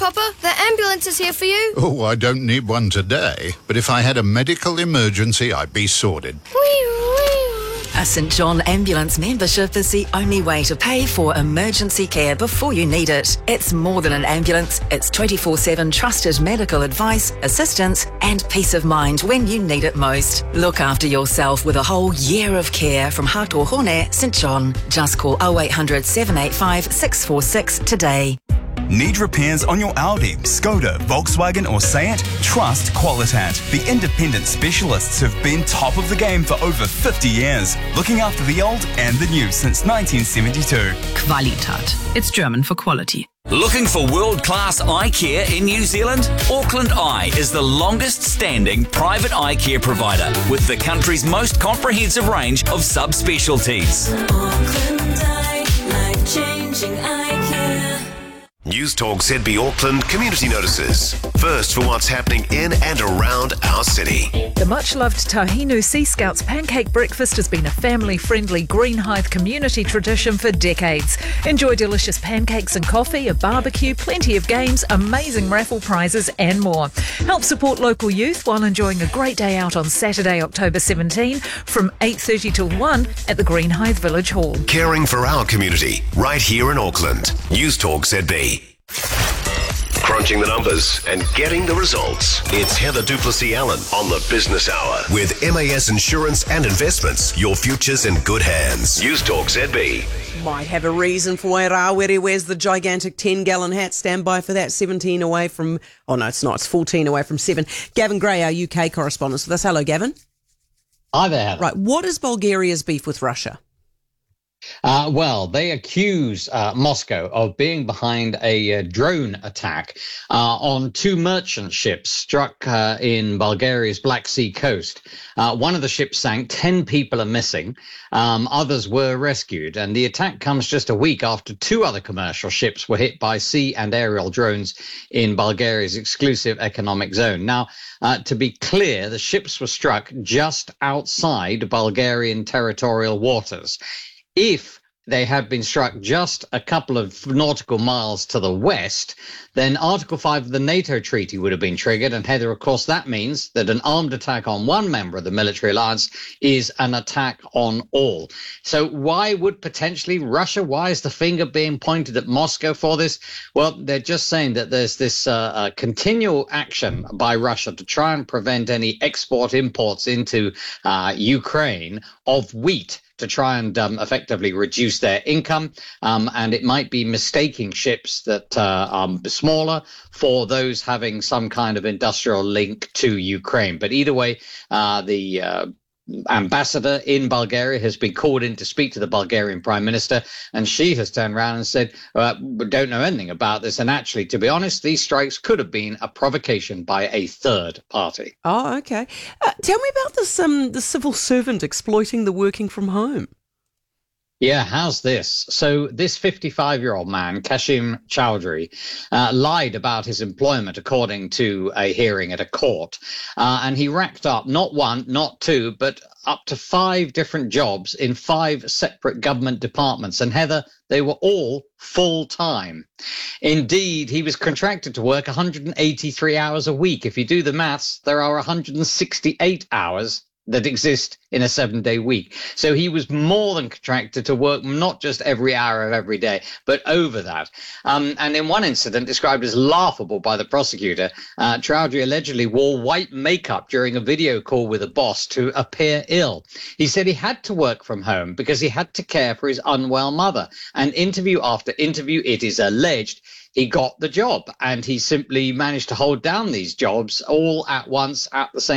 Papa. The ambulance is here for you. Oh, I don't need one today, but if I had a medical emergency, I'd be sorted. A St John Ambulance membership is the only way to pay for emergency care before you need it. It's more than an ambulance. It's 24/7 trusted medical advice, assistance and peace of mind when you need it most. Look after yourself with a whole year of care from Hātōhone St John. Just call 0800 785 646 today. Need repairs on your Audi, Skoda, Volkswagen or Seat? Trust Qualitat, the independent specialists who've been top of the game for over 50 years, looking after the old and the new since 1972. Qualitat. It's German for quality. Looking for world-class eye care in New Zealand? Auckland Eye is the longest-standing private eye care provider with the country's most comprehensive range of subspecialties. Auckland Eye, life-changing eye care. News Talk ZB Auckland community notices. First for what's happening in and around our city. The much-loved Tahinu Sea Scouts pancake breakfast has been a family-friendly Greenhithe community tradition for decades. Enjoy delicious pancakes and coffee, a barbecue, plenty of games, amazing raffle prizes and more. Help support local youth while enjoying a great day out on Saturday, October 17 from 8:30 till 1 at the Greenhithe Village Hall. Caring for our community right here in Auckland. News Talk ZB. Crunching the numbers and getting the results. It's Heather Duplessis-Allen on the Business Hour. With MAS Insurance and Investments, your future's in good hands. News Talk ZB. Might have a reason for where Rawiri wears the gigantic 10-gallon hat. Stand by for that. 17 away from... Oh, no, it's not. It's 14 away from 7. Gavin Gray, our UK correspondent, with us. Hello, Gavin. Hi there, Heather. Right. What is Bulgaria's beef with Russia? Well, they accuse Moscow of being behind a drone attack on two merchant ships struck in Bulgaria's Black Sea coast. One of the ships sank, 10 people are missing, others were rescued, and the attack comes just a week after two other commercial ships were hit by sea and aerial drones in Bulgaria's exclusive economic zone. Now, to be clear, the ships were struck just outside Bulgarian territorial waters. If they had been struck just a couple of nautical miles to the west, then Article 5 of the NATO treaty would have been triggered. And Heather, of course, that means that an armed attack on one member of the military alliance is an attack on all. So why would potentially Russia, why is the finger being pointed at Moscow for this? Well, they're just saying that there's this continual action by Russia to try and prevent any imports into Ukraine of wheat, to try and effectively reduce their income, and it might be mistaking ships that are smaller for those having some kind of industrial link to Ukraine. But either way, the ambassador in Bulgaria has been called in to speak to the Bulgarian Prime Minister, and she has turned around and said, we don't know anything about this. And actually, to be honest, these strikes could have been a provocation by a third party. Oh, okay. Tell me about this the civil servant exploiting the working from home. Yeah, how's this? So this 55-year-old man, Kashim Chowdhury, lied about his employment according to a hearing at a court. And he racked up not one, not two, but up to 5 different jobs in 5 separate government departments. And Heather, they were all full-time. Indeed, he was contracted to work 183 hours a week. If you do the maths, there are 168 hours that exist in a 7-day week. So he was more than contracted to work not just every hour of every day, but over that. And in one incident described as laughable by the prosecutor, Chowdhury allegedly wore white makeup during a video call with a boss to appear ill. He said he had to work from home because he had to care for his unwell mother. And interview after interview, it is alleged, he got the job, and he simply managed to hold down these jobs all at once at the same